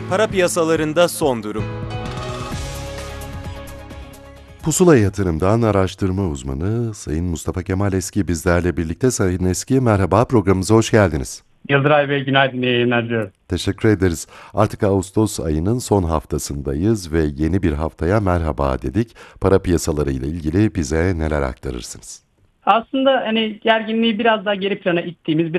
Para piyasalarında son durum. Pusula Yatırım'dan araştırma uzmanı Sayın Mustafa Kemal Eski bizlerle birlikte. Sayın Eski, merhaba, programımıza hoş geldiniz. Yıldıray Bey, günaydın, iyi yayınlar diliyorum. Teşekkür ederiz. Artık Ağustos ayının son haftasındayız ve yeni bir haftaya merhaba dedik. Para piyasaları ile ilgili bize neler aktarırsınız? Aslında gerginliği biraz daha geri plana ittiğimiz,